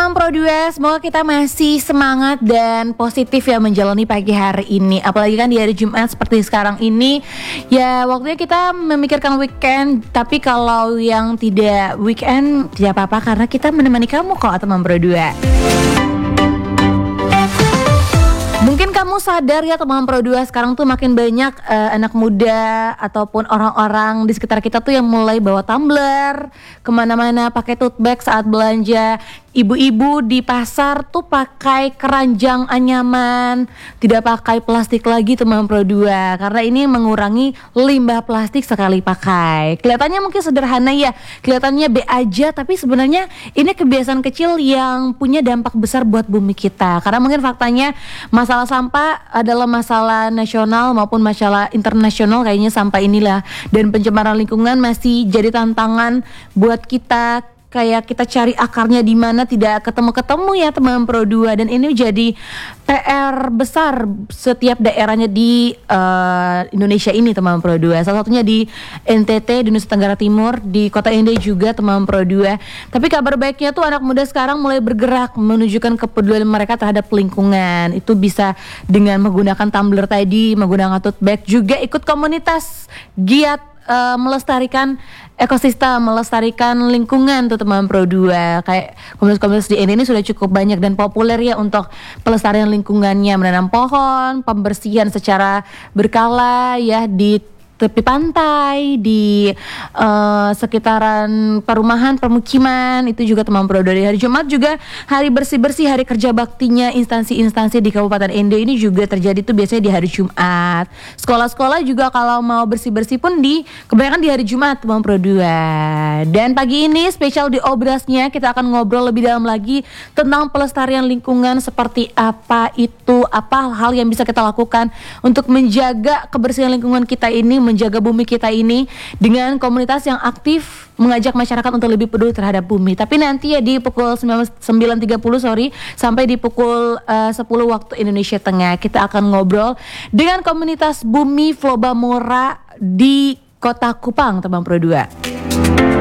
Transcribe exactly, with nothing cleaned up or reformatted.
Teman Pro dua, semoga kita masih semangat dan positif ya menjalani pagi hari ini. Apalagi kan di hari Jumat seperti sekarang ini, ya waktunya kita memikirkan weekend. Tapi kalau yang tidak weekend, tidak apa-apa karena kita menemani kamu kok teman Pro dua. Mungkin kamu sadar ya teman Pro dua, sekarang tuh makin banyak uh, anak muda ataupun orang-orang di sekitar kita tuh yang mulai bawa tumbler kemana-mana, pakai tote bag saat belanja. Ibu-ibu di pasar tuh pakai keranjang anyaman, tidak pakai plastik lagi teman Pro dua, karena ini mengurangi limbah plastik sekali pakai. Kelihatannya mungkin sederhana ya, kelihatannya B aja, tapi sebenarnya ini kebiasaan kecil yang punya dampak besar buat bumi kita. Karena mungkin faktanya masalah sampah adalah masalah nasional maupun masalah internasional kayaknya sampah inilah, dan pencemaran lingkungan masih jadi tantangan buat kita. Kayak kita cari akarnya di mana tidak ketemu-ketemu ya teman Pro dua, dan ini jadi P R besar setiap daerahnya di uh, Indonesia ini teman Pro dua. Salah satunya di N T T, di Nusa Tenggara Timur, di Kota Ende juga teman Pro dua. Tapi kabar baiknya tuh anak muda sekarang mulai bergerak menunjukkan kepedulian mereka terhadap lingkungan. Itu bisa dengan menggunakan tumbler tadi, menggunakan tote bag, juga ikut komunitas giat Uh, melestarikan ekosistem, melestarikan lingkungan tuh teman Pro dua. Kayak komunitas-komunitas di ini sudah cukup banyak dan populer ya untuk pelestarian lingkungannya, menanam pohon, pembersihan secara berkala ya di tepi pantai, di uh, sekitaran perumahan, permukiman. Itu juga teman Pro dua. Di hari Jumat juga hari bersih-bersih, hari kerja baktinya instansi-instansi di Kabupaten Ende ini juga terjadi tuh biasanya di hari Jumat. Sekolah-sekolah juga kalau mau bersih-bersih pun di kebanyakan di hari Jumat teman Pro dua. Dan pagi ini spesial di Obrasnya kita akan ngobrol lebih dalam lagi tentang pelestarian lingkungan, seperti apa itu, apa hal yang bisa kita lakukan untuk menjaga kebersihan lingkungan kita ini, menjaga bumi kita ini, dengan komunitas yang aktif mengajak masyarakat untuk lebih peduli terhadap bumi. Tapi nanti ya di pukul sembilan tiga puluh sorry sampai di pukul uh, sepuluh waktu Indonesia Tengah kita akan ngobrol dengan komunitas Bumi Flobamora di Kota Kupang teman Pro dua.